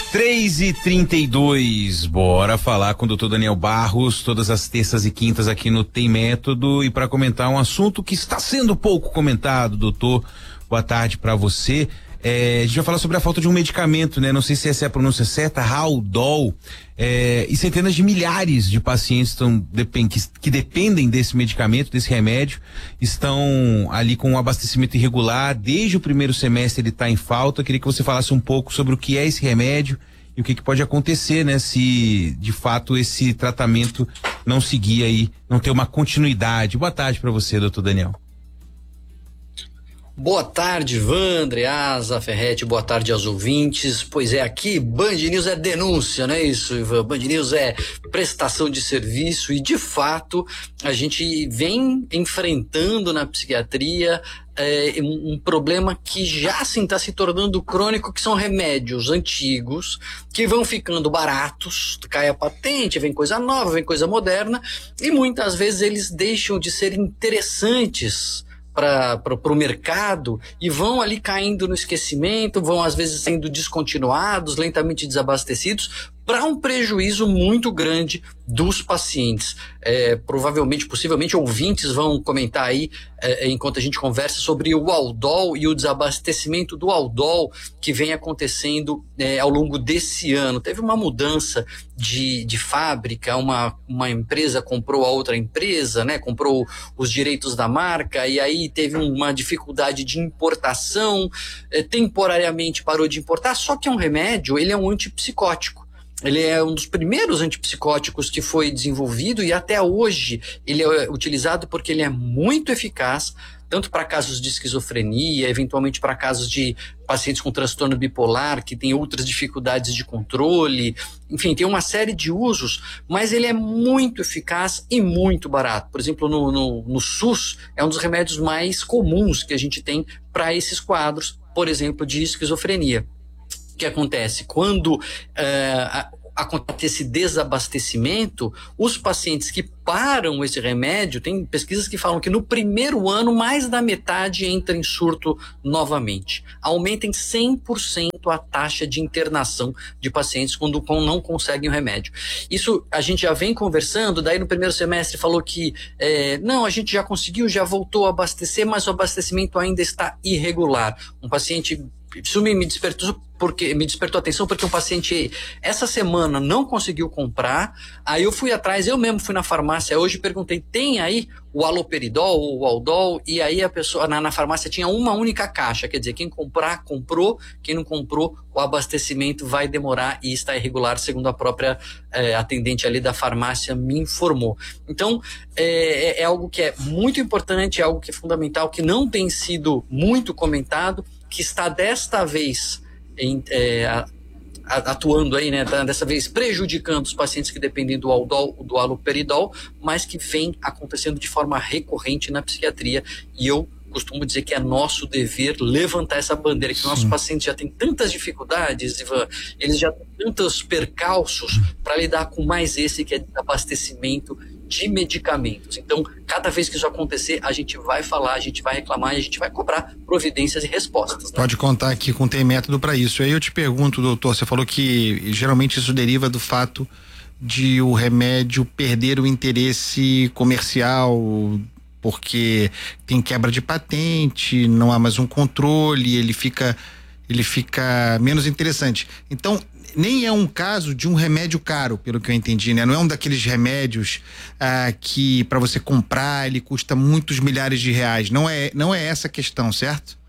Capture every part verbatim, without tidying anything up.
três e trinta e dois, bora falar com o doutor Daniel Barros, todas as terças e quintas aqui no Tem Método, e para comentar um assunto que está sendo pouco comentado, doutor. Boa tarde para você. É, a gente vai falar sobre a falta de um medicamento, né? Não sei se essa é a pronúncia certa, Haldol, é, e centenas de milhares de pacientes estão, depend, que, que dependem desse medicamento, desse remédio, estão ali com um abastecimento irregular. Desde o primeiro semestre ele está em falta. Eu queria que você falasse um pouco sobre o que é esse remédio e o que, que pode acontecer, né? Se de fato esse tratamento não seguir aí, não ter uma continuidade. Boa tarde para você, doutor Daniel. Boa tarde, Ivan, Andreasa, Ferretti, boa tarde aos ouvintes. Pois é, aqui Band News é denúncia, não é isso, Ivan? Band News é prestação de serviço e, de fato, a gente vem enfrentando na psiquiatria é, um, um problema que já assim está se tornando crônico, que são remédios antigos que vão ficando baratos, cai a patente, vem coisa nova, vem coisa moderna, e muitas vezes eles deixam de ser interessantes para o mercado e vão ali caindo no esquecimento, vão às vezes sendo descontinuados, lentamente desabastecidos, para um prejuízo muito grande dos pacientes. É, provavelmente, possivelmente, ouvintes vão comentar aí, é, enquanto a gente conversa, sobre o Haldol e o desabastecimento do Haldol que vem acontecendo é, ao longo desse ano. Teve uma mudança de, de fábrica, uma, uma empresa comprou a outra empresa, né, comprou os direitos da marca, e aí teve uma dificuldade de importação, é, temporariamente parou de importar, só que é um remédio, ele é um antipsicótico. Ele é um dos primeiros antipsicóticos que foi desenvolvido e até hoje ele é utilizado porque ele é muito eficaz, tanto para casos de esquizofrenia, eventualmente para casos de pacientes com transtorno bipolar, que tem outras dificuldades de controle, enfim, tem uma série de usos, mas ele é muito eficaz e muito barato. Por exemplo, no, no, no SUS, é um dos remédios mais comuns que a gente tem para esses quadros, por exemplo, de esquizofrenia. O que acontece? Quando uh, acontece esse desabastecimento, os pacientes que param esse remédio, tem pesquisas que falam que no primeiro ano mais da metade entra em surto novamente. Aumenta em cem por cento a taxa de internação de pacientes quando não conseguem o remédio. Isso a gente já vem conversando, daí no primeiro semestre falou que é, não, a gente já conseguiu, já voltou a abastecer, mas o abastecimento ainda está irregular. Um paciente... Isso me, me despertou porque me despertou a atenção porque um paciente essa semana não conseguiu comprar, aí eu fui atrás, eu mesmo fui na farmácia hoje e perguntei, tem aí o haloperidol, o Haldol, e aí a pessoa na, na farmácia tinha uma única caixa, quer dizer, quem comprar, comprou, quem não comprou, o abastecimento vai demorar e está irregular, segundo a própria é, atendente ali da farmácia me informou. Então, é, é algo que é muito importante, é algo que é fundamental, que não tem sido muito comentado, que está desta vez em, é, a, a, atuando aí, né, dessa vez prejudicando os pacientes que dependem do Haldol, do haloperidol, mas que vem acontecendo de forma recorrente na psiquiatria, e eu costumo dizer que é nosso dever levantar essa bandeira, que nossos pacientes já têm tantas dificuldades, Ivan, eles já têm tantos percalços para lidar com mais esse que é desabastecimento de medicamentos. Então, cada vez que isso acontecer, a gente vai falar, a gente vai reclamar e a gente vai cobrar providências e respostas. Né? Pode contar aqui com Tem Método para isso. Aí eu te pergunto, doutor, você falou que geralmente isso deriva do fato de o remédio perder o interesse comercial, porque tem quebra de patente, não há mais um controle, ele fica, ele fica menos interessante. Então, nem é um caso de um remédio caro, pelo que eu entendi, né? Não é um daqueles remédios ah, que para você comprar ele custa muitos milhares de reais. Não é, não é essa a questão, certo?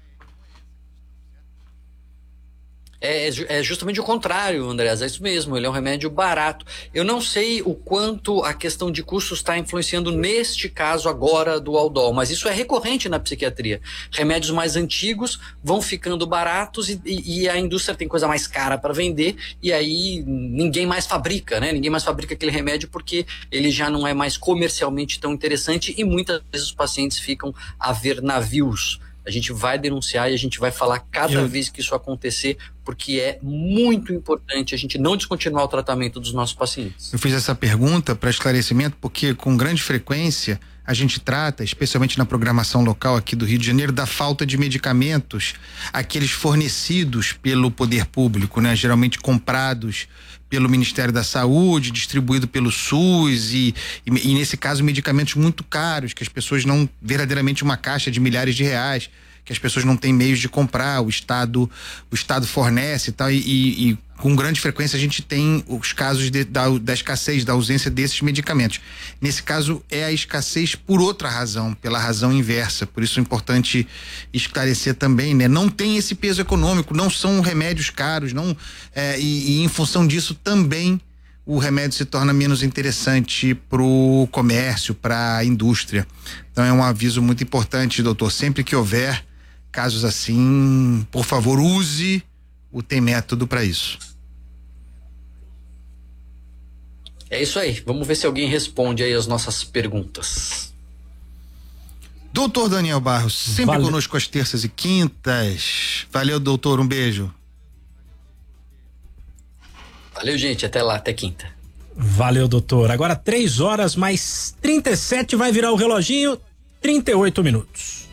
É, é justamente o contrário, Andreas, é isso mesmo, ele é um remédio barato. Eu não sei o quanto a questão de custos está influenciando neste caso agora do Haldol, mas isso é recorrente na psiquiatria. Remédios mais antigos vão ficando baratos e, e, e a indústria tem coisa mais cara para vender, e aí ninguém mais fabrica, né? Ninguém mais fabrica aquele remédio porque ele já não é mais comercialmente tão interessante e muitas vezes os pacientes ficam a ver navios. A gente vai denunciar e a gente vai falar cada eu... vez que isso acontecer, porque é muito importante a gente não descontinuar o tratamento dos nossos pacientes. Eu fiz essa pergunta para esclarecimento porque com grande frequência a gente trata, especialmente na programação local aqui do Rio de Janeiro, da falta de medicamentos, aqueles fornecidos pelo poder público, né? Geralmente comprados pelo Ministério da Saúde, distribuído pelo SUS e, e, e nesse caso medicamentos muito caros, que as pessoas não, verdadeiramente uma caixa de milhares de reais, que as pessoas não têm meios de comprar, o Estado, o Estado fornece e tal, e, e, e com grande frequência a gente tem os casos de, da, da escassez, da ausência desses medicamentos. Nesse caso é a escassez por outra razão, pela razão inversa, por isso é importante esclarecer também, né? Não tem esse peso econômico, não são remédios caros, não, é, e, e em função disso também o remédio se torna menos interessante pro comércio, para a indústria. Então é um aviso muito importante, doutor, sempre que houver casos assim, por favor, use o Tem Método para isso. É isso aí, vamos ver se alguém responde aí as nossas perguntas. Doutor Daniel Barros, sempre Valeu. Conosco às terças e quintas. Valeu, doutor, um beijo. Valeu, gente, até lá, até quinta. Valeu, doutor. Agora três horas mais trinta e sete, vai virar o reloginho, trinta e oito minutos.